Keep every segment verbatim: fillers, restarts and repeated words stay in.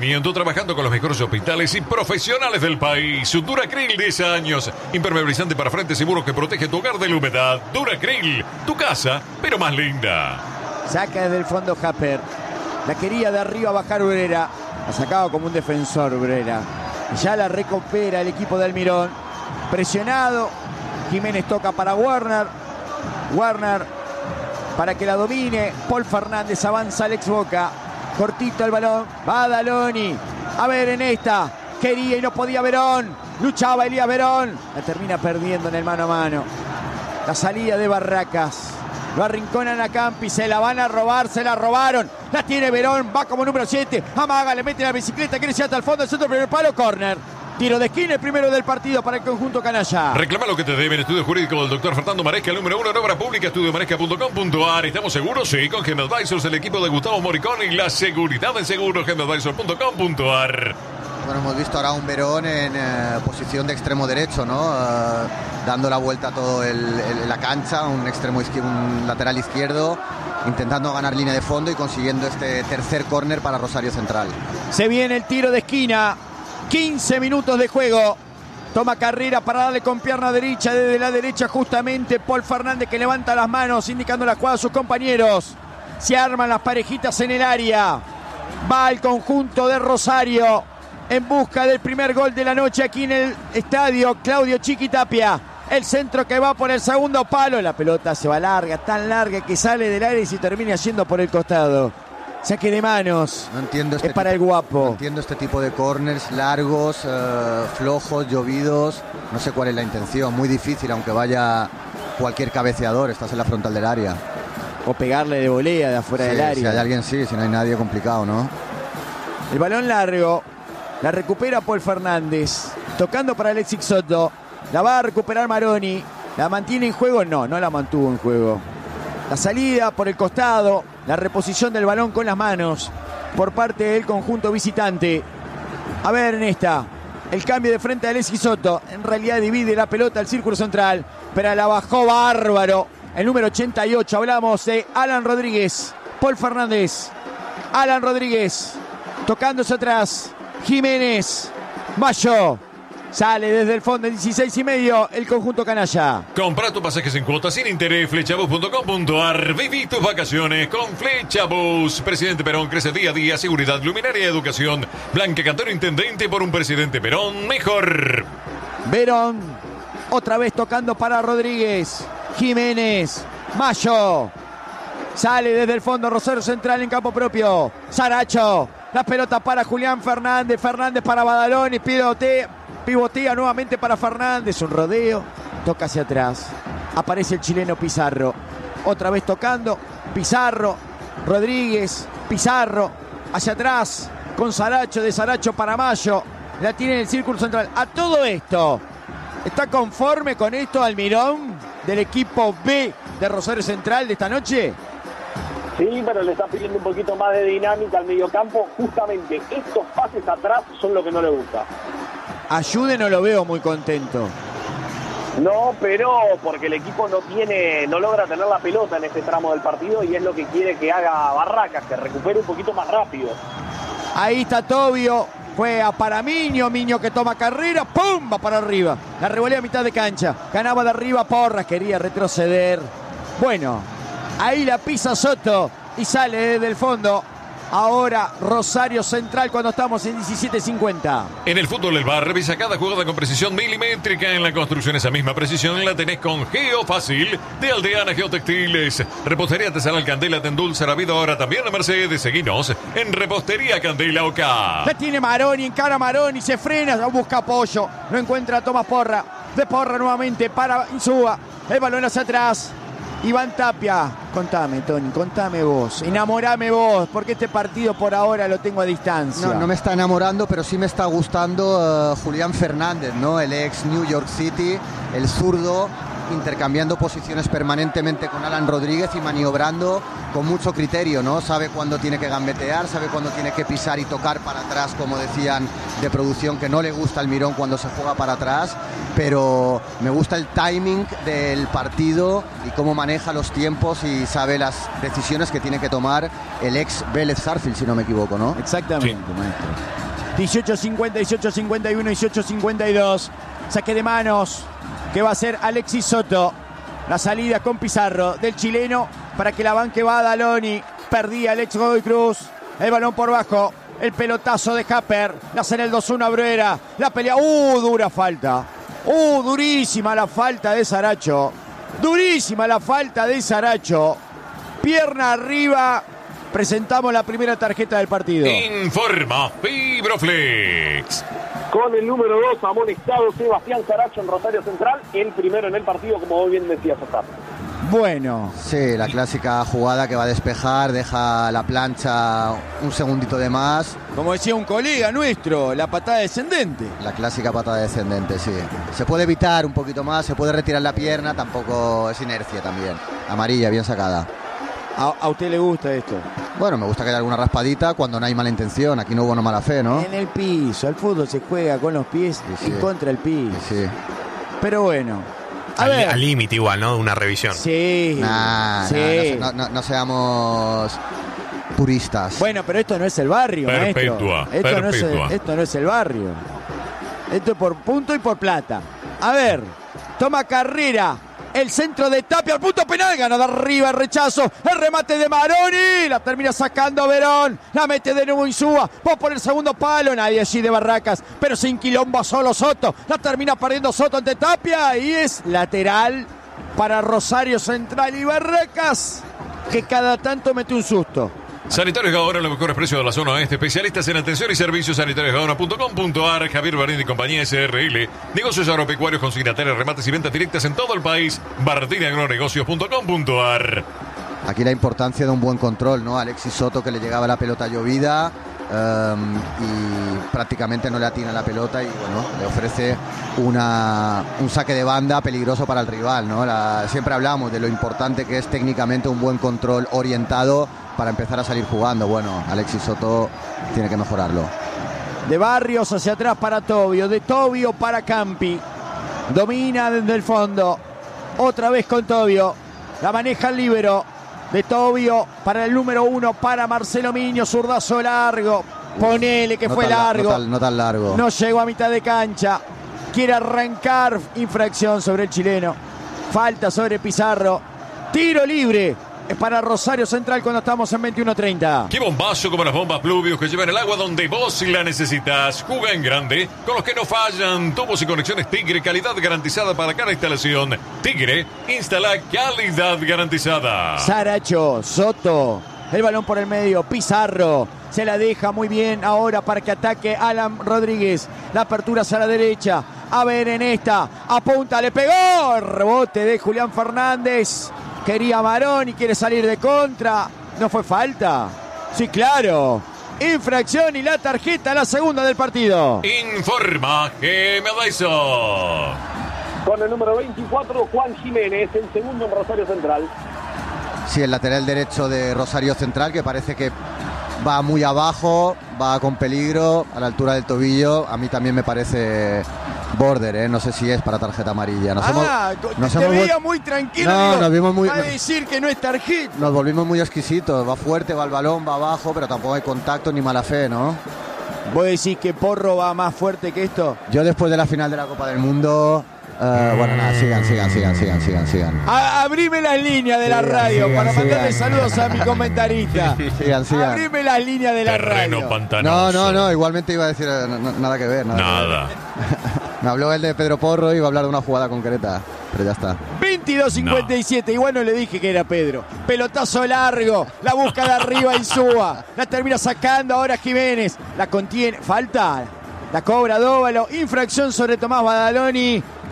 Trabajando con los mejores hospitales y profesionales del país. Duracril, diez años. Impermeabilizante para frente seguro que protege tu hogar de la humedad. Duracril, tu casa, pero más linda. Saca desde el fondo Happer. La quería de arriba bajar Ubrera. La sacaba como un defensor Ubrera. Ya la recupera el equipo de Almirón. Presionado. Jiménez toca para Warner. Warner para que la domine. Paul Fernández, avanza Alex Boca. Cortito el balón, va Daloni. A ver en esta, quería y no podía Verón. Luchaba Elías Verón. La termina perdiendo en el mano a mano. La salida de Barracas. Lo arrinconan a Campi, se la van a robar, se la robaron. La tiene Verón, va como número siete. Amaga, le mete la bicicleta, quiere llegar hasta el fondo, el centro, primer palo, córner. Tiro de esquina, el primero del partido para el conjunto canalla. Reclama lo que te deben. Estudio jurídico del doctor Fernando Maresca, el número uno en obra pública, estudio maresca punto com punto a r. ¿Estamos seguros? Sí, con Gem Advisors, el equipo de Gustavo Moricón y la seguridad en seguros, gem advisors punto com punto a r. Bueno, hemos visto ahora a un Verón en eh, posición de extremo derecho, ¿no? Uh, dando la vuelta a todo el, el, la cancha, un extremo izquierdo, un lateral izquierdo, intentando ganar línea de fondo y consiguiendo este tercer córner para Rosario Central. Se viene el tiro de esquina. quince minutos de juego. Toma carrera para darle con pierna derecha. Desde la derecha justamente Paul Fernández, que levanta las manos indicando la jugada a sus compañeros. Se arman las parejitas en el área. Va el conjunto de Rosario en busca del primer gol de la noche aquí en el estadio Claudio Chiquitapia. El centro que va por el segundo palo. La pelota se va larga, tan larga que sale del área y se termina yendo por el costado. Saque de manos. No entiendo este es para tipo, el guapo. No entiendo este tipo de corners largos, uh, flojos, llovidos. No sé cuál es la intención. Muy difícil, aunque vaya cualquier cabeceador. Estás en la frontal del área. O pegarle de volea de afuera sí, del área. Si hay alguien, sí. Si no hay nadie, complicado, ¿no? El balón largo. La recupera Paul Fernández. Tocando para Alexis Soto. La va a recuperar Maroni. ¿La mantiene en juego? No, no la mantuvo en juego. La salida por el costado, la reposición del balón con las manos por parte del conjunto visitante. A ver en esta, el cambio de frente de Alexis Soto. En realidad divide la pelota al círculo central, pero la bajó bárbaro. El número ochenta y ocho, hablamos de Alan Rodríguez. Paul Fernández, Alan Rodríguez, tocándose atrás. Jiménez, Mayo. Sale desde el fondo, dieciséis y medio, el conjunto canalla. Compra tu pasaje sin cuotas, sin interés, flechabus punto com punto a r. Viví tus vacaciones con Flechabus. Presidente Perón crece día a día, seguridad, luminaria, educación. Blanca Cantero, intendente por un presidente Perón mejor. Verón, otra vez tocando para Rodríguez. Jiménez, Mayo. Sale desde el fondo Rosario Central en campo propio. Saracho, la pelota para Julián Fernández. Fernández para Badaloni, pivotea. Pivotea nuevamente para Fernández, un rodeo, toca hacia atrás, aparece el chileno Pizarro, otra vez tocando, Pizarro, Rodríguez, Pizarro, hacia atrás, con Saracho, de Saracho para Mayo, la tiene en el círculo central. A todo esto, ¿está conforme con esto Almirón del equipo B de Rosario Central de esta noche? Sí, pero le está pidiendo un poquito más de dinámica al mediocampo. Justamente estos pases atrás son lo que no le gusta. Ayude, no lo veo muy contento. No, pero porque el equipo no tiene, no logra tener la pelota en este tramo del partido y es lo que quiere que haga Barracas, que recupere un poquito más rápido. Ahí está Tobio, fue a para Miño, Miño que toma carrera, ¡pum! Va para arriba. La revolea a mitad de cancha, ganaba de arriba Porras, quería retroceder. Bueno, ahí la pisa Soto y sale desde el fondo. Ahora Rosario Central cuando estamos en diecisiete cincuenta. En el fútbol del bar, revisa cada jugada con precisión milimétrica. En la construcción esa misma precisión la tenés con Geofácil de Aldeana Geotextiles. Repostería artesanal Candela te endulza la vida ahora también a Mercedes. Seguinos en Repostería Candela O K. La tiene Maroni, encara Maroni, se frena, busca apoyo. No encuentra a Tomás Porra. De Porra nuevamente para Insúa. El balón hacia atrás. Iván Tapia, contame, Tony, contame vos, enamorame vos, porque este partido por ahora lo tengo a distancia. No, no me está enamorando, pero sí me está gustando uh, Julián Fernández, ¿no? El ex New York City, el zurdo, intercambiando posiciones permanentemente con Alan Rodríguez y maniobrando con mucho criterio, ¿no? Sabe cuándo tiene que gambetear, sabe cuándo tiene que pisar y tocar para atrás, como decían de producción, que no le gusta al Mirón cuando se juega para atrás, pero me gusta el timing del partido y cómo maneja los tiempos y sabe las decisiones que tiene que tomar el ex Vélez Sarsfield, si no me equivoco, ¿no? Exactamente, sí, maestro. dieciocho cincuenta, dieciocho cincuenta y uno, dieciocho cincuenta y dos. Saque de manos que va a hacer Alexis Soto. La salida con Pizarro del chileno para que la banque va a Badaloni. Perdía Alex Godoy Cruz. El balón por bajo. El pelotazo de Happer. Le hacen el dos uno a Bruera. La pelea. ¡Uh! Dura falta. ¡Uh! Durísima la falta de Saracho. Durísima la falta de Saracho. Pierna arriba. Presentamos la primera tarjeta del partido. Informa Fibroflex. Con el número dos amonestado Sebastián Saracho en Rosario Central, el primero en el partido, como muy bien decía Sotap. Bueno. Sí, la clásica jugada que va a despejar, deja la plancha un segundito de más. Como decía un colega nuestro, la patada descendente. La clásica patada descendente, sí. Se puede evitar un poquito más, se puede retirar la pierna, tampoco es inercia también. Amarilla, bien sacada. ¿A, a usted le gusta esto? Bueno, me gusta que haya alguna raspadita cuando no hay mala intención. Aquí no hubo una mala fe, ¿no? En el piso, el fútbol se juega con los pies sí, sí. y contra el piso. Sí, sí. Pero bueno. A al, ver. Al límite igual, ¿no? Una revisión. Sí. Nah, sí. Nah, no, no, no seamos puristas. Bueno, pero esto no es el barrio, Perpetua, maestro. Esto perpetua. no es el, esto no es el barrio. Esto es por punto y por plata. A ver, toma carrera. El centro de Tapia al punto penal, gana de arriba el rechazo, el remate de Maroni, la termina sacando Verón, la mete de nuevo Insúa, va por el segundo palo, nadie allí de Barracas, pero sin quilombo solo Soto, la termina perdiendo Soto ante Tapia y es lateral para Rosario Central y Barracas, que cada tanto mete un susto. Sanitarios Gaona, los mejores precios de la zona oeste. Especialistas en atención y servicios. sanitarios gaona punto com punto a r. Javier Bardini y compañía S R L. Negocios agropecuarios, consignatarios, remates y ventas directas en todo el país. bardini agronegocios punto com punto a r. Aquí la importancia de un buen control, ¿no? Alexis Soto, que le llegaba la pelota llovida um, y prácticamente no le atina la pelota y bueno, le ofrece una, un saque de banda peligroso para el rival, ¿no? La, siempre hablamos de lo importante que es técnicamente un buen control orientado para empezar a salir jugando. Bueno, Alexis Soto tiene que mejorarlo. De Barrios hacia atrás para Tobio, de Tobio para Campi. Domina desde el fondo. Otra vez con Tobio. La maneja el líbero. De Tobio para el número uno para Marcelo Miño. Zurdazo largo. Ponele que no fue tan, largo. No tan, no tan largo. No llegó a mitad de cancha. Quiere arrancar. Infracción sobre el chileno. Falta sobre Pizarro. Tiro libre. Es para Rosario Central cuando estamos en veintiuno treinta. Qué bombazo como las bombas Pluvius que llevan el agua donde vos la necesitas. Juga en grande con los que no fallan. Tubos y conexiones Tigre, calidad garantizada para cada instalación. Tigre, instala calidad garantizada. Saracho, Soto, el balón por el medio, Pizarro. Se la deja muy bien ahora para que ataque Alan Rodríguez. La apertura hacia la derecha. A ver en esta. Apunta, le pegó. El rebote de Julián Fernández. Quería Marón y quiere salir de contra. ¿No fue falta? Sí, claro. Infracción y la tarjeta, la segunda del partido. Informa G. Medaiso. Con el número veinticuatro, Juan Jiménez, el segundo en Rosario Central. Sí, el lateral derecho de Rosario Central, que parece que va muy abajo, va con peligro, a la altura del tobillo. A mí también me parece border, ¿eh? No sé si es para tarjeta amarilla. Nos ah, hemos, nos te hemos veía vuel... muy tranquilo. No, digo, nos vimos muy... va a decir que no es tarjeta. Nos volvimos muy exquisitos. Va fuerte, va al balón, va abajo, pero tampoco hay contacto ni mala fe, ¿no? ¿Vos decís que Porro va más fuerte que esto? Yo después de la final de la Copa del Mundo... Uh, bueno, nada, sigan, sigan, sigan, sigan, sigan, sigan. A, abrime las líneas de la sigan, radio sigan, para sigan. mandarle saludos a mi comentarista. Sigan, sigan. Abrime las líneas de la Terreno radio. pantanoso. No, no, no, igualmente iba a decir eh, no, nada que ver. Nada. Nada. Que ver. Me habló el de Pedro Porro y iba a hablar de una jugada concreta, pero ya está. veintidós cincuenta y siete, no. Igual no le dije que era Pedro. Pelotazo largo, la busca de arriba Insúa. La termina sacando ahora Jiménez. La contiene, falta, la cobra Dóvalo. Infracción sobre Tomás Badaloni.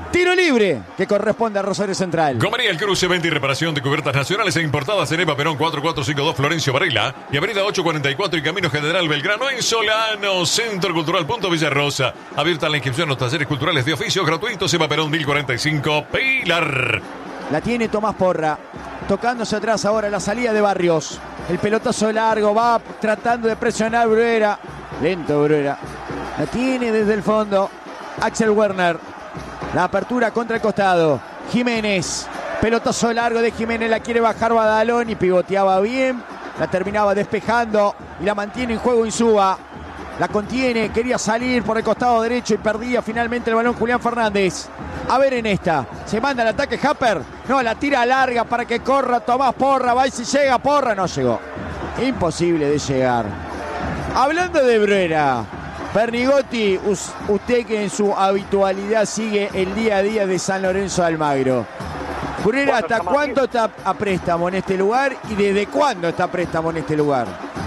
Tiro libre que corresponde a Rosario Central. Comería el Cruce, venta y reparación de cubiertas nacionales e importadas en Eva Perón cuatro cuatro cinco dos Florencio Varela y Avenida ocho cuarenta y cuatro y Camino General Belgrano en Solano. Centro Cultural Punto Villarrosa. Abierta la inscripción a los talleres culturales de oficio gratuitos. Eva Perón mil cuarenta y cinco, Pilar. La tiene Tomás Porra. Tocándose atrás ahora la salida de Barrios. El pelotazo largo va tratando de presionar Bruera. Lento Bruera. La tiene desde el fondo Axel Werner. La apertura contra el costado. Jiménez. Pelotazo largo de Jiménez. La quiere bajar Badaloni. Pivoteaba bien. La terminaba despejando. Y la mantiene en juego Insúa. La contiene. Quería salir por el costado derecho y perdía finalmente el balón Julián Fernández. A ver en esta. Se manda el ataque Happer. No, la tira larga para que corra Tomás Porra. Va y si llega Porra. No llegó. Imposible de llegar. Hablando de Bruera. Pernigotti, usted que en su habitualidad sigue el día a día de San Lorenzo de Almagro. Bruera, bueno, ¿hasta cuánto aquí está a préstamo en este lugar y desde cuándo está a préstamo en este lugar?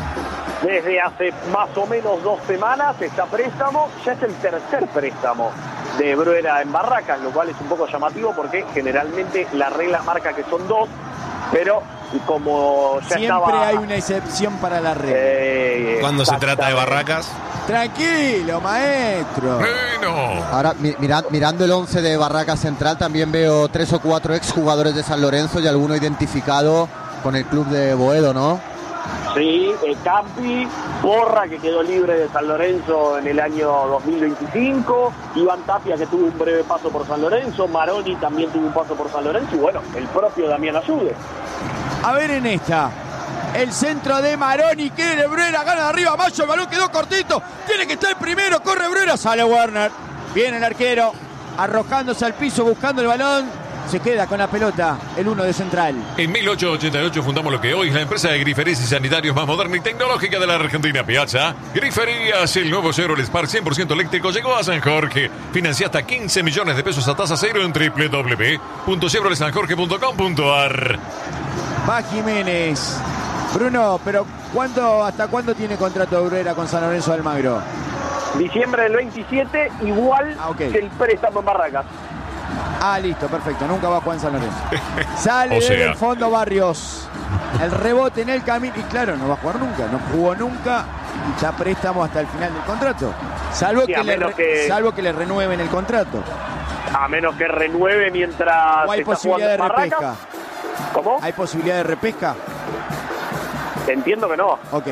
Desde hace más o menos dos semanas está a préstamo, ya es el tercer préstamo de Bruera en Barracas, lo cual es un poco llamativo porque generalmente la regla marca que son dos, pero como ya siempre estaba... hay una excepción para la regla. Eh, Cuando se trata de Barracas... Tranquilo, maestro. Bueno. Ahora, mira, mirando el once de Barracas Central, también veo tres o cuatro exjugadores de San Lorenzo y alguno identificado con el club de Boedo, ¿no? Sí, eh, Campi, Porra, que quedó libre de San Lorenzo en el año dos mil veinticinco, Iván Tapia, que tuvo un breve paso por San Lorenzo, Maroni también tuvo un paso por San Lorenzo, y bueno, el propio Damián Ayude. A ver en esta. El centro de Maroni, quiere Bruera, gana de arriba Mayo, el balón quedó cortito, tiene que estar el primero, corre Bruera, sale Werner, viene el arquero, arrojándose al piso, buscando el balón, se queda con la pelota, el uno de Central. En mil ochocientos ochenta y ocho fundamos lo que hoy es la empresa de griferías y sanitarios más moderna y tecnológica de la Argentina, Piazza. Griferías, el nuevo Chevrolet Spark cien por ciento eléctrico llegó a San Jorge. Financia hasta quince millones de pesos a tasa cero en doble u doble u doble u punto chevrolet san jorge punto com punto a r. Va Jiménez. Bruno, pero ¿cuándo, ¿hasta cuándo tiene contrato Bruera con San Lorenzo de Almagro? Diciembre del veintisiete, igual ah, okay. que el préstamo en Barracas. Ah, listo, perfecto. Nunca va a jugar en San Lorenzo. Sale o sea. desde el fondo Barrios. El rebote en el camino. Y claro, no va a jugar nunca. No jugó nunca. Y está préstamo hasta el final del contrato. Salvo, sí, que, le re... que... Salvo que le renueven el contrato. A menos que renueve mientras. ¿O hay posibilidad de repesca? ¿Cómo? ¿Hay posibilidad de repesca? Entiendo que no. Ok.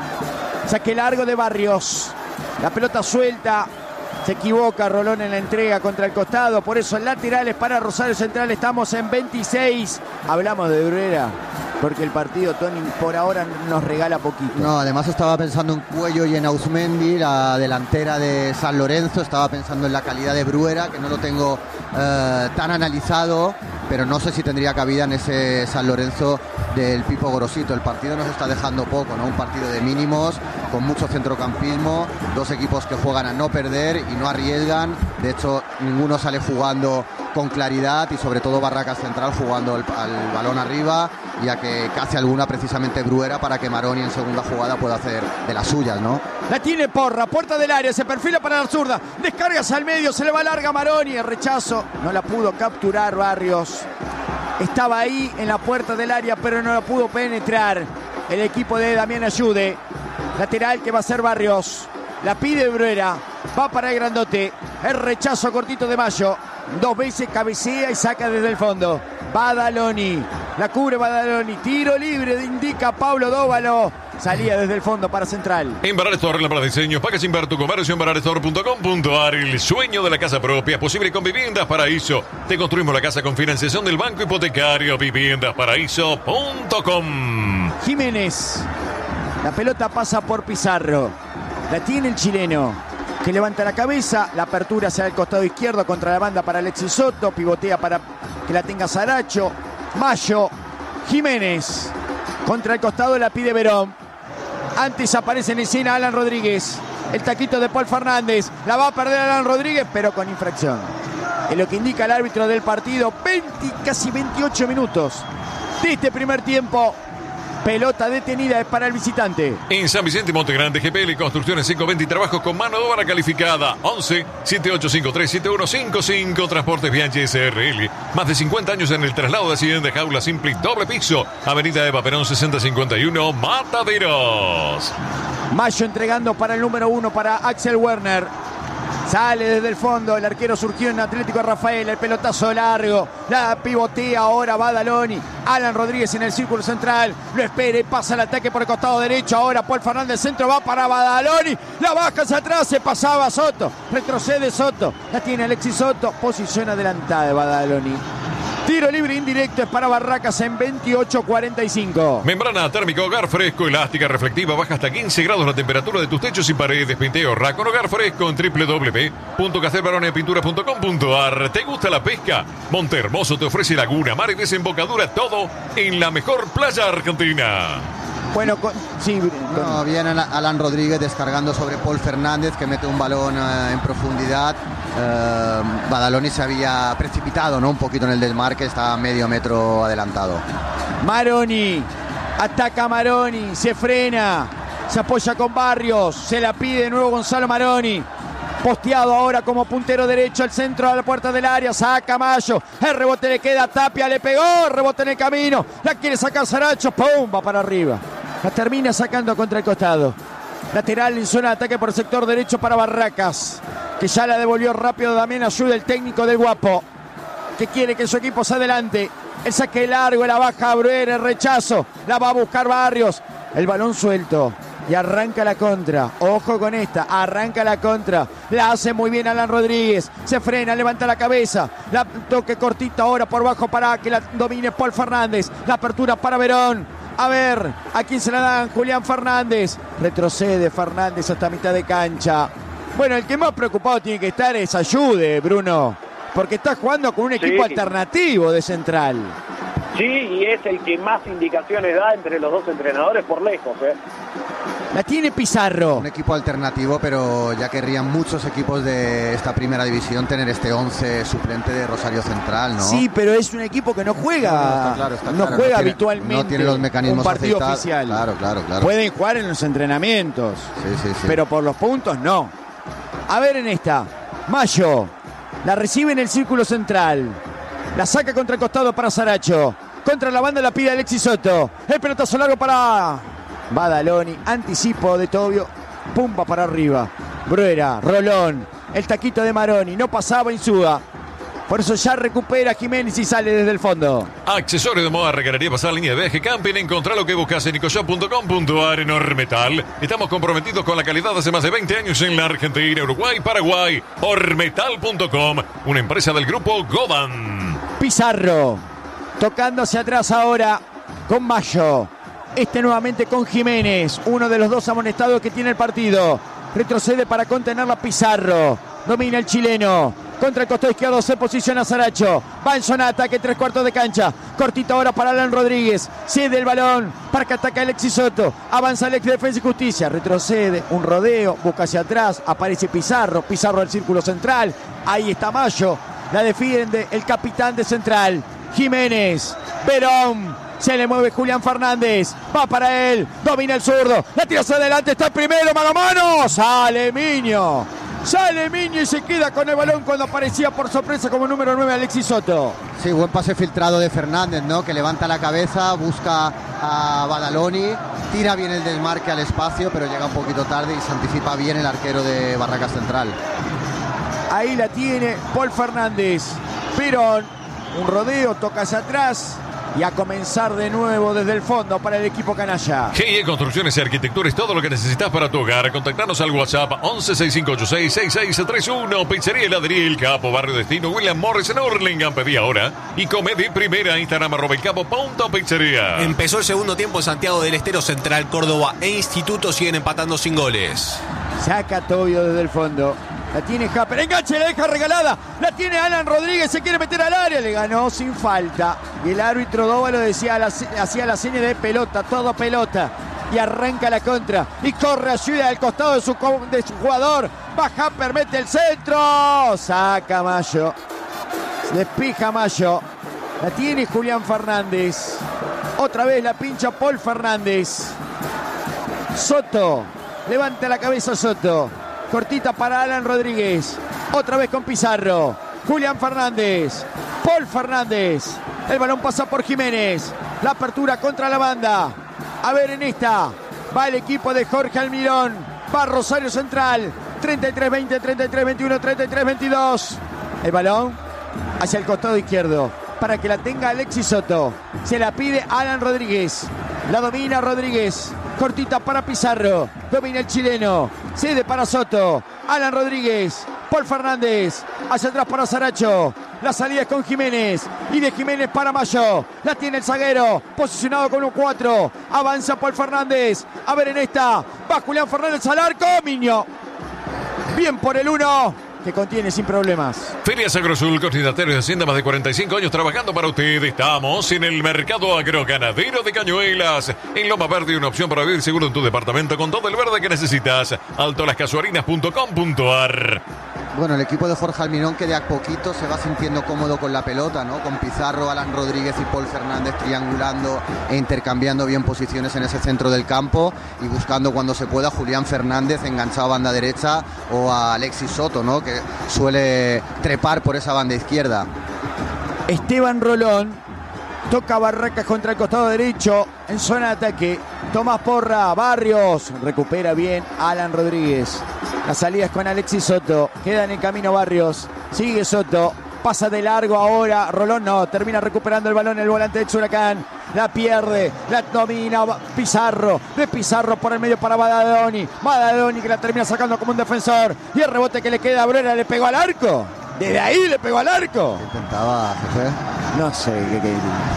Saque largo de Barrios. La pelota suelta. Se equivoca Rolón en la entrega contra el costado. Por eso laterales para Rosario Central. Estamos en veintiséis. Hablamos de Bruera. Porque el partido, Tony, por ahora nos regala poquito. No, además estaba pensando en Cuello y en Ausmendi, la delantera de San Lorenzo. Estaba pensando en la calidad de Bruera, que no lo tengo eh, tan analizado, pero no sé si tendría cabida en ese San Lorenzo del Pipo Gorosito. El partido nos está dejando poco, ¿no? Un partido de mínimos, con mucho centrocampismo, dos equipos que juegan a no perder y no arriesgan. De hecho, ninguno sale jugando con claridad y sobre todo Barracas Central jugando el, al balón arriba, ya que casi alguna precisamente Bruera para que Maroni en segunda jugada pueda hacer de las suyas, ¿no? La tiene Porra, puerta del área, se perfila para la zurda, descargas al medio, se le va larga Maroni, el rechazo, no la pudo capturar Barrios. Estaba ahí en la puerta del área, pero no la pudo penetrar el equipo de Damián Ayude. Lateral que va a ser Barrios. La pide Bruera, va para el grandote, el rechazo cortito de Mayo. Dos veces cabecea y saca desde el fondo. Badaloni, la cubre Badaloni, tiro libre, indica Pablo Dóvalo. Salía desde el fondo para Central. En Barar Store, la para diseños, paga sin ver tu comercio en barar store punto com punto a r. El sueño de la casa propia, posible con Viviendas Paraíso. Te construimos la casa con financiación del Banco Hipotecario. Viviendas Paraíso punto com. Jiménez, la pelota pasa por Pizarro. La tiene el chileno, que levanta la cabeza, la apertura hacia el costado izquierdo contra la banda para Alexis Soto, pivotea para que la tenga Saracho, Mayo, Jiménez, contra el costado la pide Verón, antes aparece en escena Alan Rodríguez, el taquito de Paul Fernández, la va a perder Alan Rodríguez, pero con infracción, es lo que indica el árbitro del partido. Veinte, casi veintiocho minutos de este primer tiempo. Pelota detenida es para el visitante. En San Vicente y Montegrande, G P L Construcciones cinco veinte y trabajos con mano de obra calificada. once, setenta y ocho cincuenta y tres, setenta y uno cincuenta y cinco. Transportes Bianchi S R L. Más de cincuenta años en el traslado de Hacienda, jaula simple doble piso. Avenida Eva Perón sesenta cincuenta y uno, Mataderos. Mayo entregando para el número uno para Axel Werner. Sale desde el fondo, el arquero surgió en Atlético Rafael, el pelotazo largo, la pivotea ahora Badaloni, Alan Rodríguez en el círculo central, lo espera y pasa el ataque por el costado derecho, ahora Paul Fernández centro, va para Badaloni, la baja hacia atrás, se pasaba Soto, retrocede Soto, la tiene Alexis Soto, posición adelantada de Badaloni. Tiro libre indirecto es para Barracas en veintiocho cuarenta y cinco. Membrana térmica Hogar Fresco, elástica, reflectiva, baja hasta quince grados la temperatura de tus techos y paredes. Pinteo Ra con Hogar Fresco en doble u doble u doble u punto castelbaronepintura punto com punto a r. ¿Te gusta la pesca? Montehermoso te ofrece laguna, mar y desembocadura, todo en la mejor playa argentina. Bueno, con, sí, con... No, viene Alan Rodríguez descargando sobre Paul Fernández, que mete un balón eh, en profundidad. Eh, Badaloni se había precipitado, ¿no? Un poquito en el desmarque, está medio metro adelantado. Maroni, ataca Maroni, se frena, se apoya con Barrios, se la pide de nuevo Gonzalo Maroni. Posteado ahora como puntero derecho al centro de la puerta del área, saca Mayo, el rebote le queda a Tapia, le pegó, rebote en el camino, la quiere sacar Saracho, pum, va para arriba, la termina sacando contra el costado. Lateral en zona de ataque por el sector derecho para Barracas, que ya la devolvió rápido Damián Ayuda, el técnico del Guapo, que quiere que su equipo se adelante. El saque largo, la baja a Bruera, el rechazo, la va a buscar Barrios, el balón suelto. Y arranca la contra, ojo con esta, arranca la contra, la hace muy bien Alan Rodríguez, se frena, levanta la cabeza, la toque cortita ahora por bajo para que la domine Paul Fernández, la apertura para Verón, a ver, a quién se la dan, Julián Fernández, retrocede Fernández hasta mitad de cancha. Bueno, el que más preocupado tiene que estar es Ayude, Bruno, porque está jugando con un equipo sí. alternativo de central. Sí, y es el que más indicaciones da entre los dos entrenadores por lejos, ¿eh? La tiene Pizarro. Un equipo alternativo, pero ya querrían muchos equipos de esta primera división tener este once suplente de Rosario Central, ¿no? Sí, pero es un equipo que no juega, no, no, está claro, está no claro. juega no tiene, habitualmente no tiene los mecanismos un partido aceitados. oficial. Claro, claro, claro. Pueden jugar en los entrenamientos, sí, sí, sí. pero por los puntos no. A ver en esta, Mayo, la recibe en el círculo central, la saca contra el costado para Saracho, contra la banda la pide Alexis Soto, el pelotazo largo para Badaloni, anticipo de Tobio, pumba para arriba, Bruera, Rolón, el taquito de Maroni, no pasaba Insúa, por eso ya recupera Jiménez y sale desde el fondo. Accesorio de moda, requeriría pasar línea de viaje camping, encontrar lo que buscas en ecoshop punto com punto a r. Ormetal, estamos comprometidos con la calidad hace más de veinte años en la Argentina, Uruguay, Paraguay. Ormetal punto com, una empresa del grupo Godan. Pizarro, tocando hacia atrás ahora con Mayo. Este nuevamente con Jiménez, uno de los dos amonestados que tiene el partido. Retrocede para contenerla Pizarro. Domina el chileno. Contra el costado izquierdo se posiciona Saracho. Va en zona de ataque, tres cuartos de cancha. Cortito ahora para Alan Rodríguez. Cede el balón para que ataque Alexis Soto. Avanza Alex de Defensa y Justicia. Retrocede, un rodeo, busca hacia atrás. Aparece Pizarro. Pizarro del círculo central. Ahí está Mayo. La defiende el capitán de Central. Jiménez. Verón. Se le mueve Julián Fernández, va para él, domina el zurdo, la tira hacia adelante, está el primero, mano a mano, sale Miño, sale Miño y se queda con el balón cuando aparecía por sorpresa como número nueve Alexis Soto. Sí, buen pase filtrado de Fernández, ¿no? Que levanta la cabeza, busca a Badaloni, tira bien el desmarque al espacio, pero llega un poquito tarde y se anticipa bien el arquero de Barracas Central. Ahí la tiene Paul Fernández, Perón, un rodeo, toca hacia atrás. Y a comenzar de nuevo desde el fondo para el equipo canalla. G I E Construcciones y Arquitectura es todo lo que necesitas para tu hogar. Contactanos al WhatsApp once, sesenta y cinco ochenta y seis, sesenta y seis treinta y uno. Pizzería Heladería El Capo, Barrio Destino, William Morris en Hurlingham. Pedí ahora. Y come de primera. Instagram arroba el capo punto pizzería. Empezó el segundo tiempo en Santiago del Estero. Central, Córdoba e Instituto siguen empatando sin goles. Saca Tobio desde el fondo. La tiene Japper, enganche, la deja regalada. La tiene Alan Rodríguez, se quiere meter al área. Le ganó sin falta. Y el árbitro Dóvalo decía, hacía la seña de pelota, todo pelota. Y arranca la contra. Y corre ayuda al costado de su, de su jugador. Va Japper, mete el centro. Saca Mayo. Despija Mayo. La tiene Julián Fernández. Otra vez la pincha Paul Fernández. Soto. Levanta la cabeza Soto. Cortita para Alan Rodríguez. Otra vez con Pizarro. Julián Fernández. Paul Fernández. El balón pasa por Jiménez. La apertura contra la banda. A ver en esta. Va el equipo de Jorge Almirón. Va Rosario Central. treinta y tres veinte, treinta y tres veintiuno, treinta y tres veintidós. El balón hacia el costado izquierdo. Para que la tenga Alexis Soto. Se la pide Alan Rodríguez. La domina Rodríguez. Cortita para Pizarro. Domina el chileno. Cede para Soto. Alan Rodríguez. Paul Fernández. Hacia atrás para Saracho. La salida es con Jiménez. Y de Jiménez para Mayo. La tiene el zaguero. Posicionado con un cuatro. Avanza Paul Fernández. A ver en esta. Va Julián Fernández al arco. Miño. Bien por el uno. Que contiene sin problemas. Ferias Agrosul, Coordinatorio de Hacienda, más de cuarenta y cinco años trabajando para usted. Estamos en el mercado agroganadero de Cañuelas. En Loma Verde, una opción para vivir seguro en tu departamento con todo el verde que necesitas. alto las casuarinas punto com punto a r. Bueno, el equipo de Jorge Almirón que de a poquito se va sintiendo cómodo con la pelota, ¿no? Con Pizarro, Alan Rodríguez y Paul Fernández triangulando e intercambiando bien posiciones en ese centro del campo y buscando cuando se pueda Julián Fernández enganchado a banda derecha o a Alexis Soto, ¿no? Que suele trepar por esa banda izquierda. Esteban Rolón toca Barracas contra el costado derecho en zona de ataque. Tomás Porra, Barrios, recupera bien Alan Rodríguez. La salida es con Alexis Soto. Queda en el camino Barrios. Sigue Soto. Pasa de largo ahora. Rolón no. Termina recuperando el balón el volante de Huracán. La pierde. La domina Pizarro. De Pizarro por el medio para Badaloni. Badaloni que la termina sacando como un defensor. Y el rebote que le queda a Brera le pegó al arco. Desde ahí le pegó al arco. Intentaba, jefe. No sé qué quería.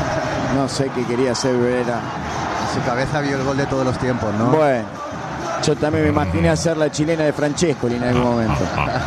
No sé qué quería hacer Brera. En su cabeza vio el gol de todos los tiempos, ¿no? Bueno. Yo también me imaginé hacer la chilena de Francescoli en algún momento.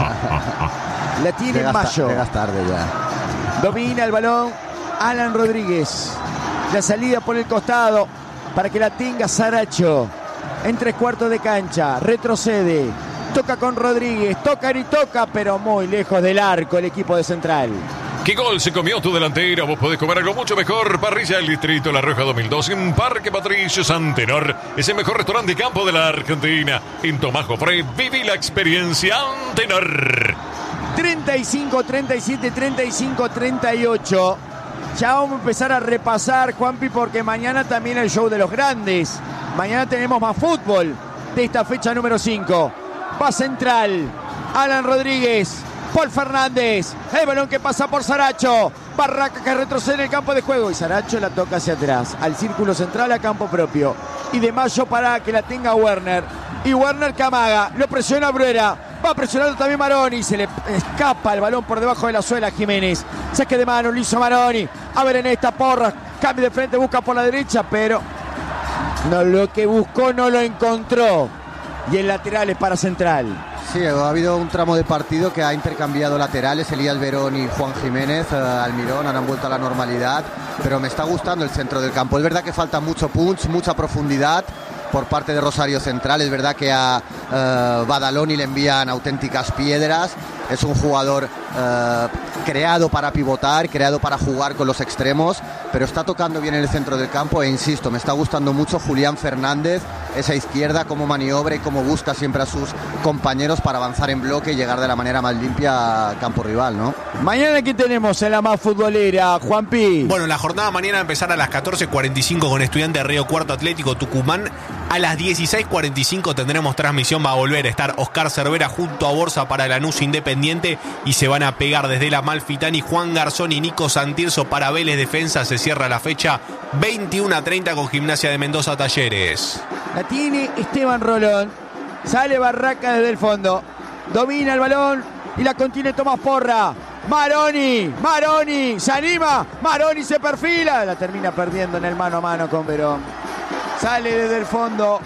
La tiene llegas Mayo. Ta- llegas tarde ya. Domina el balón Alan Rodríguez. La salida por el costado para que la tenga Saracho. En tres cuartos de cancha. Retrocede. Toca con Rodríguez. Toca y toca, pero muy lejos del arco el equipo de Central. ¿Qué gol se comió tu delantera? Vos podés comer algo mucho mejor. Parrilla del Distrito La Rioja dos mil dos en Parque Patricio Santenor. Es el mejor restaurante de campo de la Argentina. En Tomás Jofré, viví la experiencia Antenor. treinta y cinco, treinta y siete, treinta y cinco, treinta y ocho. Ya vamos a empezar a repasar, Juanpi, porque mañana también el show de los grandes. Mañana tenemos más fútbol de esta fecha número cinco. Va Central. Alan Rodríguez. Paul Fernández, el balón que pasa por Saracho. Barraca que retrocede en el campo de juego y Saracho la toca hacia atrás, al círculo central, a campo propio. Y de Mayo para que la tenga Werner. Y Werner que amaga, lo presiona Bruera. Va presionando también Maroni, se le escapa el balón por debajo de la suela a Jiménez. Saque de mano, lo hizo Maroni. A ver en esta Porra, cambio de frente, busca por la derecha, pero no, lo que buscó no lo encontró. Y el lateral es para Central. Sí, ha habido un tramo de partido que ha intercambiado laterales, Elías Verón y Juan Jiménez. eh, Almirón ahora han vuelto a la normalidad, pero me está gustando el centro del campo. Es verdad que falta mucho punch, mucha profundidad por parte de Rosario Central. Es verdad que a eh, Badaloni le envían auténticas piedras. Es un jugador eh, creado para pivotar, creado para jugar con los extremos, pero está tocando bien en el centro del campo e insisto, me está gustando mucho Julián Fernández, esa izquierda, cómo maniobra y cómo busca siempre a sus compañeros para avanzar en bloque y llegar de la manera más limpia al campo rival, ¿no? Mañana, ¿qué tenemos en la más futbolera, Juanpi? Bueno, la jornada mañana va a empezar a las catorce cuarenta y cinco con Estudiantes de Río Cuarto Atlético Tucumán. A las dieciséis cuarenta y cinco tendremos transmisión, va a volver a estar Oscar Cervera junto a Borsa para Lanús Independiente y se van a pegar desde la Malfitani Juan Garzón y Nico Santirso para Vélez Defensa. Se cierra la fecha veintiuno a treinta con Gimnasia de Mendoza Talleres. La tiene Esteban Rolón. Sale Barraca desde el fondo. Domina el balón y la contiene Tomás Porra. Maroni, Maroni, se anima. Maroni se perfila. La termina perdiendo en el mano a mano con Verón. Sale desde el fondo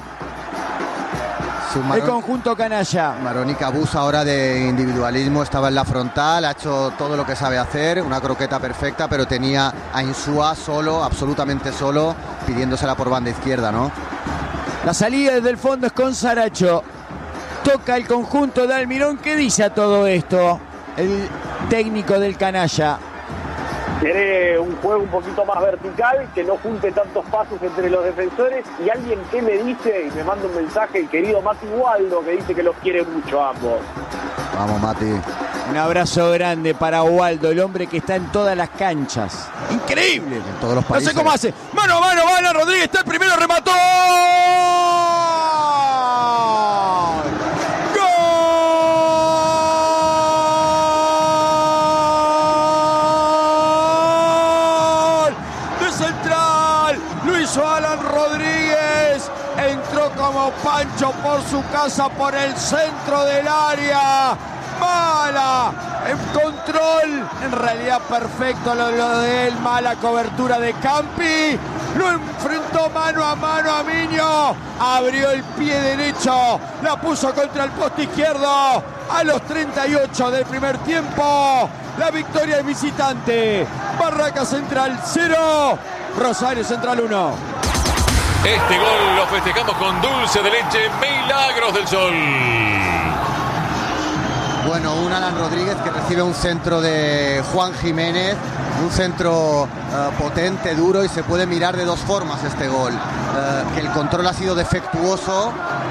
Mar- el conjunto canalla. Maroni que abusa ahora de individualismo, estaba en la frontal, ha hecho todo lo que sabe hacer, una croqueta perfecta, pero tenía a Insúa solo, absolutamente solo, pidiéndosela por banda izquierda, ¿no? La salida desde el fondo es con Saracho. Toca el conjunto de Almirón. ¿Qué dice a todo esto el técnico del canalla? Quiere un juego un poquito más vertical, que no junte tantos pasos entre los defensores. Y alguien que me dice, y me manda un mensaje, el querido Mati Waldo, que dice que los quiere mucho a ambos. Vamos, Mati. Un abrazo grande para Waldo, el hombre que está en todas las canchas. Increíble. En todos los países. No sé cómo hace. Mano a mano, Alan Rodríguez está el primero, remató. Alan Rodríguez entró como Pancho por su casa por el centro del área. Mala en control, en realidad perfecto lo, lo de él. Mala cobertura de Campi, lo enfrentó mano a mano a Miño, abrió el pie derecho, la puso contra el poste izquierdo. A los treinta y ocho del primer tiempo, la victoria es visitante. Barracas Central cero, Rosario Central uno. Este gol lo festejamos con dulce de leche, Milagros del Sol. Bueno, un Alan Rodríguez que recibe un centro de Juan Jiménez, un centro uh, potente, duro, y se puede mirar de dos formas este gol. Uh, que el control ha sido defectuoso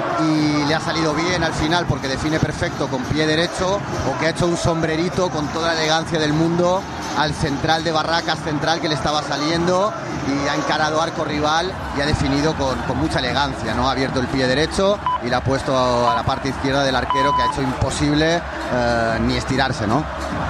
y le ha salido bien al final porque define perfecto con pie derecho, o que ha hecho un sombrerito con toda la elegancia del mundo al central de Barracas Central que le estaba saliendo, y ha encarado arco rival y ha definido con, con mucha elegancia, ¿no? Ha abierto el pie derecho y la ha puesto a la parte izquierda del arquero, que ha hecho imposible eh, ni estirarse, ¿no?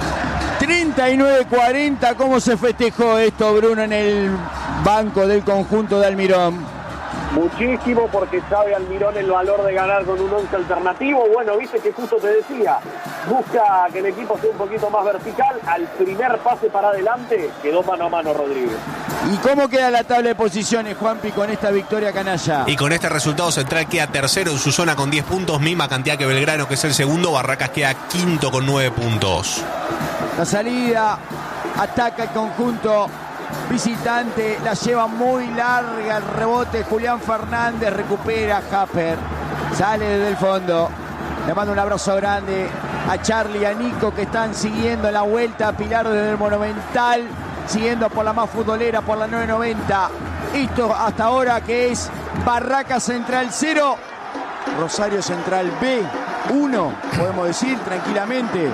treinta y nueve cuarenta, ¿cómo se festejó esto, Bruno, en el banco del conjunto de Almirón? Muchísimo, porque sabe Almirón el valor de ganar con un once alternativo. Bueno, viste que justo te decía, busca que el equipo sea un poquito más vertical. Al primer pase para adelante quedó mano a mano Rodríguez. ¿Y cómo queda la tabla de posiciones, Juanpi, con esta victoria canalla? Y con este resultado, Central queda tercero en su zona con diez puntos, misma cantidad que Belgrano, que es el segundo. Barracas queda quinto con nueve puntos. La salida, ataca el conjunto visitante, la lleva muy larga, el rebote Julián Fernández, recupera Happer, sale desde el fondo. Le mando un abrazo grande a Charlie y a Nico, que están siguiendo la vuelta a Pilar desde el Monumental, siguiendo por la más futbolera, por la nueve noventa. Esto hasta ahora, que es Barracas Central cero, Rosario Central B uno, podemos decir tranquilamente.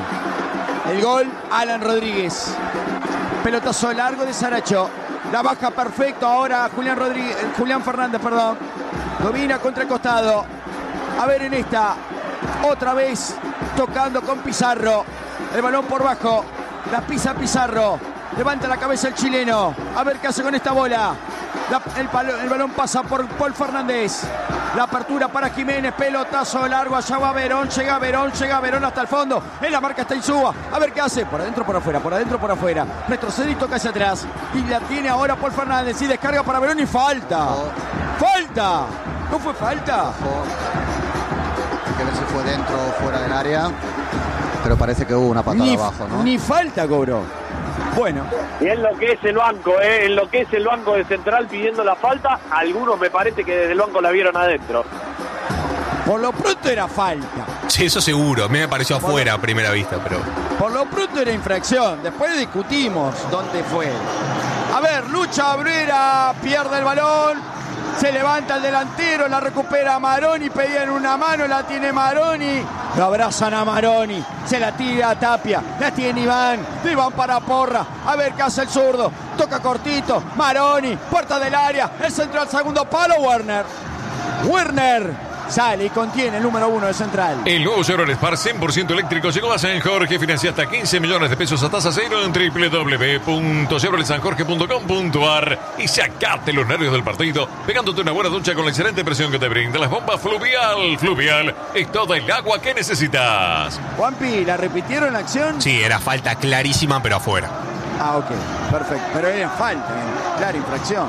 El gol, Alan Rodríguez. Pelotazo largo de Saracho. La baja perfecto ahora Julián Rodríguez, Julián Fernández, perdón. Domina contra el costado. A ver en esta. Otra vez tocando con Pizarro. El balón por bajo. La pisa Pizarro. Levanta la cabeza el chileno. A ver qué hace con esta bola. La, el, balón, el balón pasa por Paul Fernández. La apertura para Jiménez. Pelotazo largo. Allá va Verón. Llega Verón. Llega Verón hasta el fondo. En la marca está Insúa. A ver qué hace. Por adentro, por afuera. Por adentro, por afuera. Retrocede y toca hacia atrás. Y la tiene ahora Paul Fernández. Y descarga para Verón y falta. Oh. ¡Falta! ¿No fue falta? Oh. Hay que ver si fue dentro o fuera del área. Pero parece que hubo una patada ni, abajo, ¿no? Ni falta cobró. Bueno. Y en lo que es el banco, ¿eh? En lo que es el banco de Central pidiendo la falta, algunos me parece que desde el banco la vieron adentro. Por lo pronto era falta. Sí, eso seguro. A mí me pareció por afuera lo, a primera vista, pero... Por lo pronto era infracción. Después discutimos dónde fue. A ver, lucha Abrera, pierde el balón. Se levanta el delantero, la recupera Maroni, pedían una mano, la tiene Maroni. Lo abrazan a Maroni, se la tira a Tapia, la tiene Iván, Iván para Porra. A ver qué hace el zurdo, toca cortito, Maroni, puerta del área, el centro al segundo palo, Werner. Werner sale y contiene el número uno de Central. El nuevo Chevrolet Spark cien por ciento eléctrico llegó a San Jorge. Financia hasta quince millones de pesos a tasa cero en doble u doble u doble u punto chevrolet san jorge punto com punto a r y sacate los nervios del partido pegándote una buena ducha con la excelente presión que te brinda las bombas Fluvial. Fluvial es toda el agua que necesitas. Juanpi, ¿la repitieron la acción? Sí, era falta clarísima, pero afuera. Ah, ok, perfecto. Pero era falta, ¿eh? Clara infracción.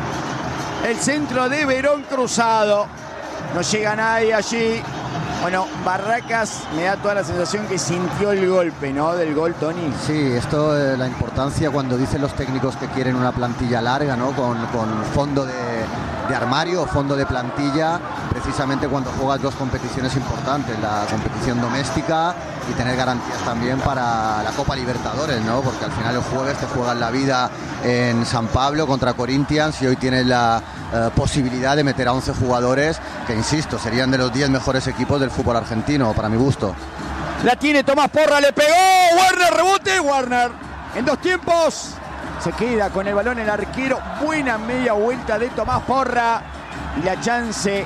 El centro de Verón cruzado. No llega nadie allí. Bueno, Barracas me da toda la sensación que sintió el golpe, ¿no? Del gol, Tony. Sí, esto es eh, la importancia cuando dicen los técnicos que quieren una plantilla larga, ¿no? Con, con fondo de, de armario o fondo de plantilla, precisamente cuando juegas dos competiciones importantes, la competición doméstica y tener garantías también para la Copa Libertadores, ¿no? Porque al final el jueves te juegan la vida en San Pablo contra Corinthians y hoy tienes la eh, posibilidad de meter a once jugadores que, insisto, serían de los diez mejores equipos del fútbol argentino, para mi gusto. La tiene Tomás Porra, le pegó, Werner, rebote, Werner en dos tiempos. Se queda con el balón el arquero. Buena media vuelta de Tomás Porra. Y la chance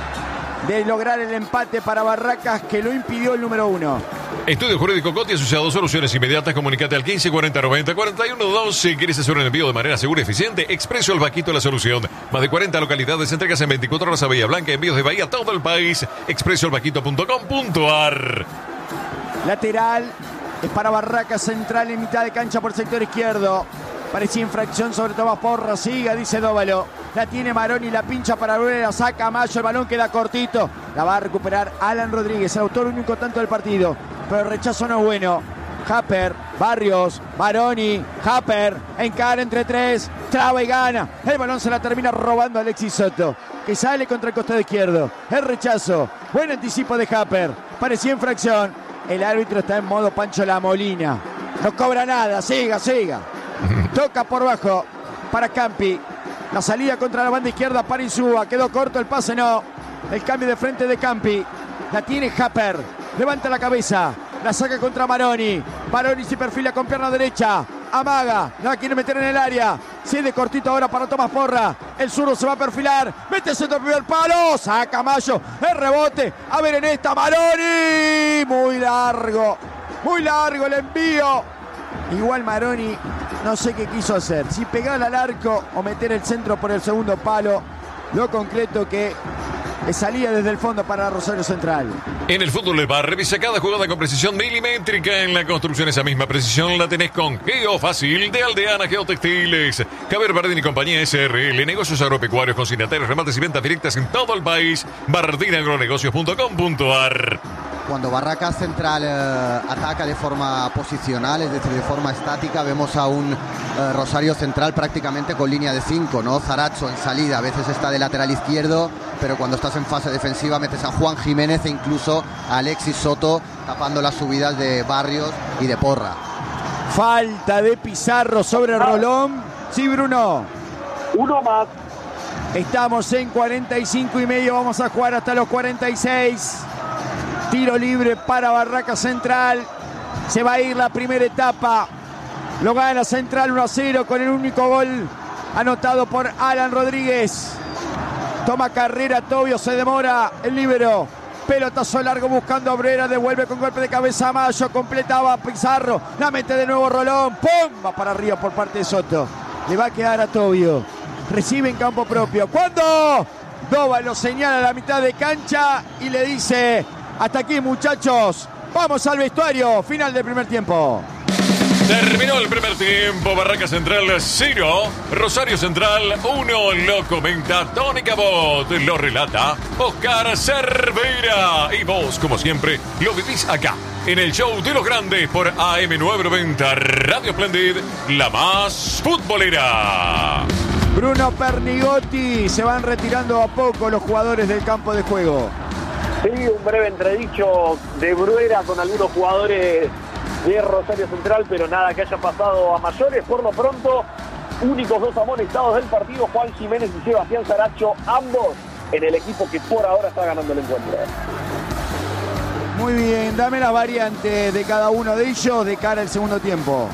de lograr el empate para Barracas, que lo impidió el número uno. Estudio Jurídico Coti asociado, soluciones inmediatas. Comunicate al quince cuarenta noventa cuarenta y uno doce. ¿Quieres hacer un envío de manera segura y eficiente? Expreso El Vaquito, la solución. Más de cuarenta localidades, entregas en veinticuatro horas a Bahía Blanca, envíos de Bahía a todo el país. expreso el vaquito punto com punto a r. Lateral es para Barracas, central en mitad de cancha por el sector izquierdo. Parecía infracción sobre Tomás Porra. Siga, dice Dóvalo. La tiene Maroni, la pincha para Brunera. Saca a Mayo, el balón queda cortito. La va a recuperar Alan Rodríguez, el autor único tanto del partido. Pero el rechazo no es bueno. Happer, Barrios, Maroni, Happer, encara entre tres, traba y gana. El balón se la termina robando Alexis Soto, que sale contra el costado izquierdo. El rechazo, buen anticipo de Happer. Parecía infracción. El árbitro está en modo Pancho La Molina. No cobra nada, siga, siga. Toca por bajo para Campi. La salida contra la banda izquierda para Insúa. Quedó corto el pase, no. El cambio de frente de Campi. La tiene Happer. Levanta la cabeza. La saca contra Maroni. Maroni se perfila con pierna derecha. Amaga. La quiere meter en el área. Cede cortito ahora para Tomás Porra. El zurdo se va a perfilar. Mete centro primer palo. Saca Mayo. El rebote. A ver en esta. Maroni. Muy largo. Muy largo el envío. Igual Maroni, no sé qué quiso hacer. Si pegar al arco o meter el centro por el segundo palo. Lo concreto que salía desde el fondo para Rosario Central. En el fútbol del bar, revisa cada jugada con precisión milimétrica. En la construcción esa misma precisión la tenés con Geofácil de Aldeana Geotextiles. Javier Bardín y compañía S R L, negocios agropecuarios, consignatarios, remates y ventas directas en todo el país. bardín agronegocios punto com punto a r. Cuando Barracas Central eh, ataca de forma posicional, es decir, de forma estática, vemos a un eh, Rosario Central prácticamente con línea de cinco, ¿no? Zaracho en salida, a veces está de lateral izquierdo, pero cuando estás en fase defensiva metes a Juan Jiménez e incluso a Alexis Soto tapando las subidas de Barrios y de Porra. Falta de Pizarro sobre Rolón. Sí, Bruno. Uno más. Estamos en cuarenta y cinco y medio, vamos a jugar hasta los cuarenta y seis. Tiro libre para Barracas Central. Se va a ir la primera etapa. Lo gana Central uno a cero con el único gol anotado por Alan Rodríguez. Toma carrera Tobio, se demora el líbero. Pelotazo largo buscando a Obrera. Devuelve con golpe de cabeza a Mayo. Completaba Pizarro. La mete de nuevo Rolón. ¡Pum! Va para arriba por parte de Soto. Le va a quedar a Tobio. Recibe en campo propio. ¿Cuándo? Doba lo señala a la mitad de cancha y le dice: hasta aquí, muchachos, vamos al vestuario. Final del primer tiempo. Terminó el primer tiempo. Barracas Central cero, Rosario Central uno. Lo comenta Tony Cabot, lo relata Oscar Cervera. Y vos, como siempre, lo vivís acá, en el show de los grandes por A M novecientos noventa Radio Splendid, la más futbolera. Bruno Pernigotti, se van retirando a poco los jugadores del campo de juego. Sí, un breve entredicho de Bruera con algunos jugadores de Rosario Central, pero nada que haya pasado a mayores. Por lo pronto, únicos dos amonestados del partido, Juan Jiménez y Sebastián Zaracho, ambos en el equipo que por ahora está ganando el encuentro. Muy bien, dame las variantes de cada uno de ellos de cara al segundo tiempo.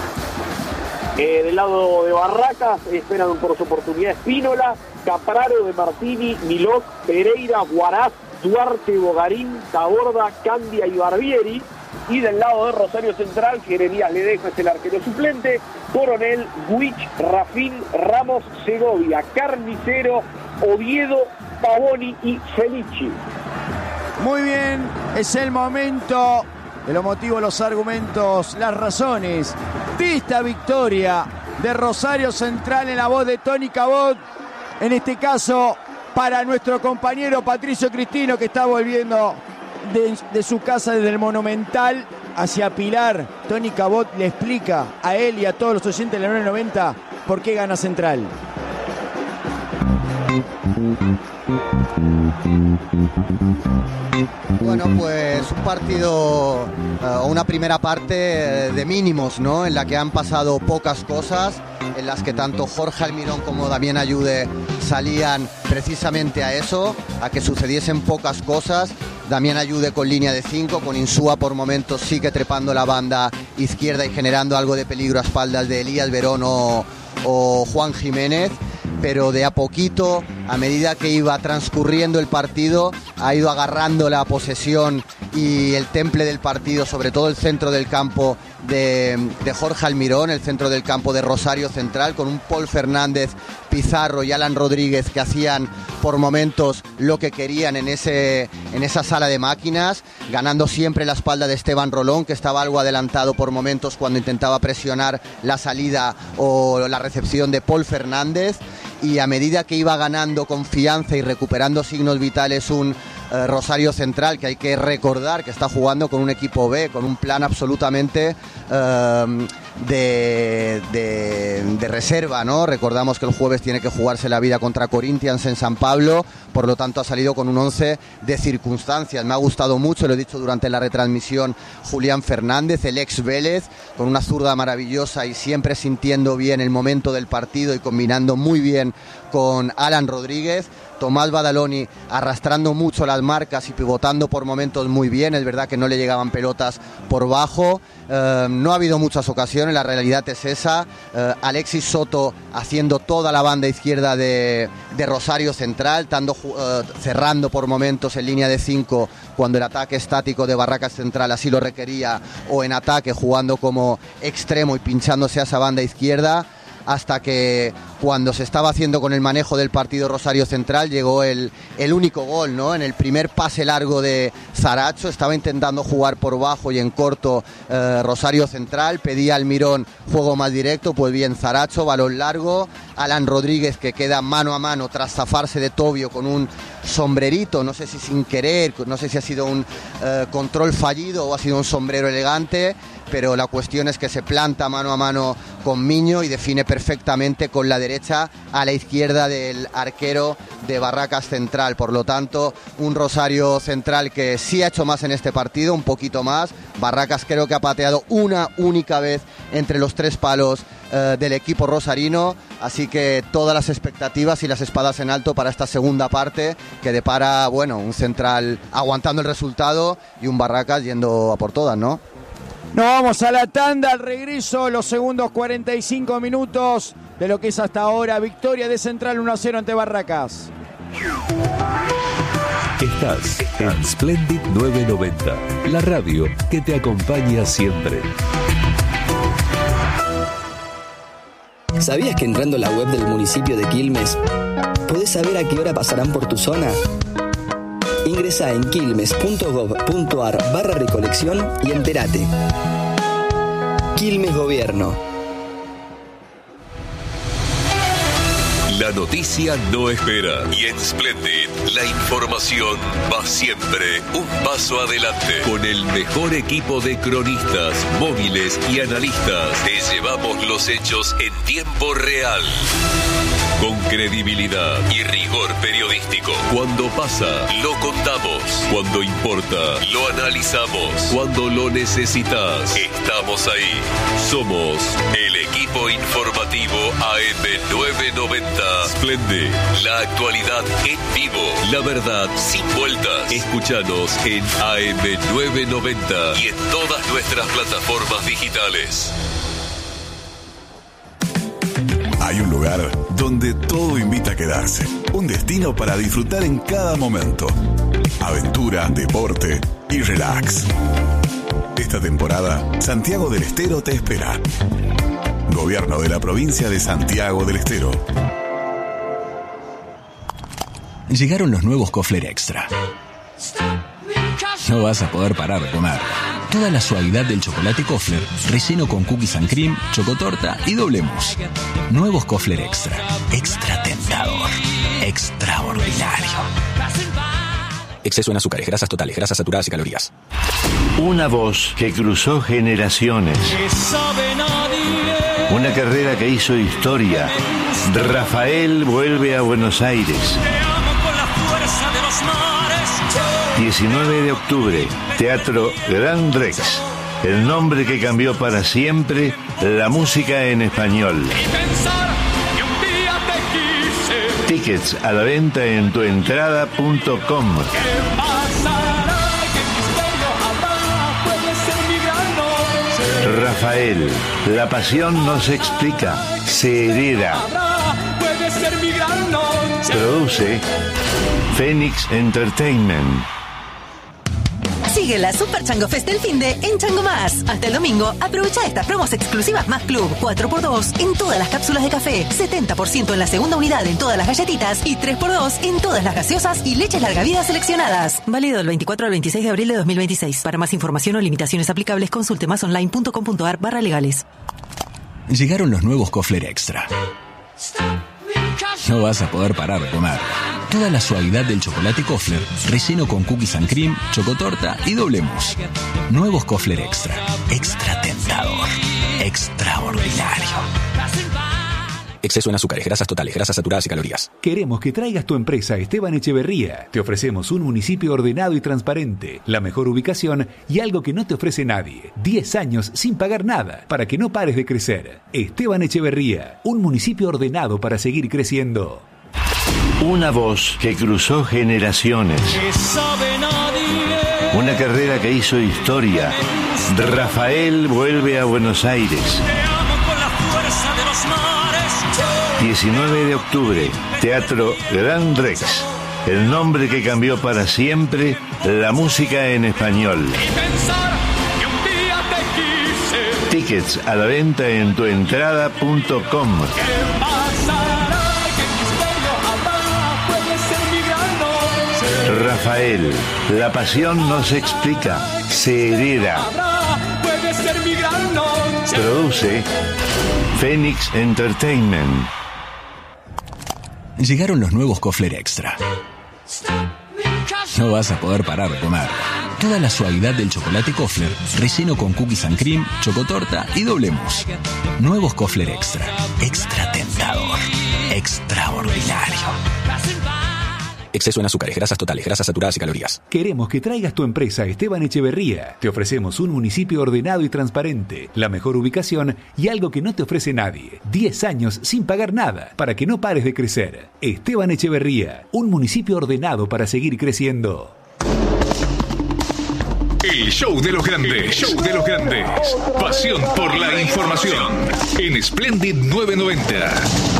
Eh, del lado de Barracas, esperan por su oportunidad Espínola, Capraro, De Martini, Milok, Pereira, Guaraz, Duarte, Bogarín, Taborda, Candia y Barbieri. Y del lado de Rosario Central, Jeremías Ledejo es el arquero suplente, Coronel, Guich, Rafín, Ramos, Segovia, Carnicero, Oviedo, Pavoni y Felici. Muy bien, es el momento de los motivos, los argumentos, las razones de esta victoria de Rosario Central en la voz de Tony Cabot. En este caso, para nuestro compañero Patricio Cristino, que está volviendo de, de su casa desde el Monumental hacia Pilar. Tony Cabot le explica a él y a todos los oyentes de la nueve noventa por qué gana Central. Bueno, pues un partido o uh, una primera parte de mínimos, ¿no? En la que han pasado pocas cosas, en las que tanto Jorge Almirón como Damián Ayude salían precisamente a eso, a que sucediesen pocas cosas. Damián Ayude con línea de cinco, con Insúa por momentos sigue trepando la banda izquierda y generando algo de peligro a espaldas de Elías Verón o, o Juan Jiménez, pero de a poquito, a medida que iba transcurriendo el partido, ha ido agarrando la posesión y el temple del partido, sobre todo el centro del campo de, de Jorge Almirón, el centro del campo de Rosario Central, con un Paul Fernández, Pizarro y Alan Rodríguez que hacían por momentos lo que querían en, ese, en esa sala de máquinas, ganando siempre la espalda de Esteban Rolón, que estaba algo adelantado por momentos cuando intentaba presionar la salida o la recepción de Paul Fernández. Y a medida que iba ganando confianza y recuperando signos vitales un eh, Rosario Central, que hay que recordar que está jugando con un equipo B, con un plan absolutamente eh, de, de, de reserva, ¿no? Recordamos que el jueves tiene que jugarse la vida contra Corinthians en San Pablo, por lo tanto ha salido con un once de circunstancias. Me ha gustado mucho, lo he dicho durante la retransmisión, Julián Fernández, el ex Vélez, con una zurda maravillosa y siempre sintiendo bien el momento del partido y combinando muy bien con Alan Rodríguez. Tomás Badaloni arrastrando mucho las marcas y pivotando por momentos muy bien. Es verdad que no le llegaban pelotas por bajo. Eh, no ha habido muchas ocasiones, la realidad es esa. Eh, Alexis Soto haciendo toda la banda izquierda de, de Rosario Central, dando, eh, cerrando por momentos en línea de cinco cuando el ataque estático de Barracas Central así lo requería, o en ataque jugando como extremo y pinchándose a esa banda izquierda, hasta que cuando se estaba haciendo con el manejo del partido Rosario Central llegó el, el único gol, ¿no? En el primer pase largo de Zaracho, estaba intentando jugar por bajo y en corto eh, Rosario Central, pedía al Almirón juego más directo, pues bien Zaracho, balón largo, Alan Rodríguez que queda mano a mano tras zafarse de Tobio con un sombrerito, no sé si sin querer, no sé si ha sido un eh, control fallido o ha sido un sombrero elegante, pero la cuestión es que se planta mano a mano con Miño y define perfectamente con la derecha a la izquierda del arquero de Barracas Central. Por lo tanto, un Rosario Central que sí ha hecho más en este partido, un poquito más. Barracas creo que ha pateado una única vez entre los tres palos eh, del equipo rosarino, así que todas las expectativas y las espadas en alto para esta segunda parte, que depara, bueno, un Central aguantando el resultado y un Barracas yendo a por todas, ¿no? Nos vamos a la tanda, al regreso, los segundos cuarenta y cinco minutos de lo que es hasta ahora victoria de Central uno a cero ante Barracas. Estás en Splendid nueve noventa, la radio que te acompaña siempre. ¿Sabías que entrando a la web del municipio de Quilmes podés saber a qué hora pasarán por tu zona? Ingresa en quilmes punto gob punto ar barra recolección y entérate. Quilmes Gobierno. La noticia no espera y en Splendid la información va siempre un paso adelante. Con el mejor equipo de cronistas, móviles y analistas, te llevamos los hechos en tiempo real. Con credibilidad y rigor periodístico. Cuando pasa, lo contamos. Cuando importa, lo analizamos. Cuando lo necesitas, estamos ahí. Somos el equipo informativo A M nueve noventa. Splendid, la actualidad en vivo. La verdad sin vueltas. Escúchanos en A M nueve noventa y en todas nuestras plataformas digitales. Hay un lugar donde todo invita a quedarse. Un destino para disfrutar en cada momento. Aventura, deporte y relax. Esta temporada, Santiago del Estero te espera. Gobierno de la provincia de Santiago del Estero. Llegaron los nuevos Kofler Extra. No vas a poder parar de comer. Toda la suavidad del chocolate Kofler, relleno con cookies and cream, chocotorta y doble mousse. Nuevos Kofler Extra. Extra tentador. Extraordinario. Exceso en azúcares, grasas totales, grasas saturadas y calorías. Una voz que cruzó generaciones. Una carrera que hizo historia. Rafael vuelve a Buenos Aires. diecinueve de octubre, Teatro Gran Rex. El nombre que cambió para siempre la música en español. Tickets a la venta en tuentrada punto com. Rafael, la pasión no se explica, se hereda. Produce Phoenix Entertainment. Sigue la Super Chango Fest del finde en Chango Más. Hasta el domingo, aprovecha estas promos exclusivas Más Club. cuatro por dos en todas las cápsulas de café, setenta por ciento en la segunda unidad en todas las galletitas y tres por dos en todas las gaseosas y leches larga vida seleccionadas. Válido del veinticuatro al veintiséis de abril de dos mil veintiséis. Para más información o limitaciones aplicables, consulte masonline punto com punto ar barra legales. Llegaron los nuevos Kofler Extra. No vas a poder parar de comer. Toda la suavidad del chocolate Kofler, relleno con cookies and cream, chocotorta y doble mousse. Nuevos Kofler Extra. Extra tentador. Extraordinario. Exceso en azúcares, grasas totales, grasas saturadas y calorías. Queremos que traigas tu empresa a Esteban Echeverría. Te ofrecemos un municipio ordenado y transparente, la mejor ubicación y algo que no te ofrece nadie. diez años sin pagar nada para que no pares de crecer. Esteban Echeverría, un municipio ordenado para seguir creciendo. Una voz que cruzó generaciones. Una carrera que hizo historia. Rafael vuelve a Buenos Aires. diecinueve de octubre, Teatro Gran Rex. El nombre que cambió para siempre la música en español. Tickets a la venta en tuentrada punto com. Rafael, la pasión no se explica, se hereda. Produce Phoenix Entertainment. Llegaron los nuevos Kofler Extra. No vas a poder parar de comer. Toda la suavidad del chocolate Kofler, relleno con cookies and cream, chocotorta y doble mousse. Nuevos Kofler Extra. Extra tentador. Extraordinario. Exceso en azúcares, grasas totales, grasas saturadas y calorías. Queremos que traigas tu empresa a Esteban Echeverría. Te ofrecemos un municipio ordenado y transparente, la mejor ubicación y algo que no te ofrece nadie. diez años sin pagar nada para que no pares de crecer. Esteban Echeverría, un municipio ordenado para seguir creciendo. El show de los grandes, show de los grandes. Pasión por la información en Splendid novecientos noventa.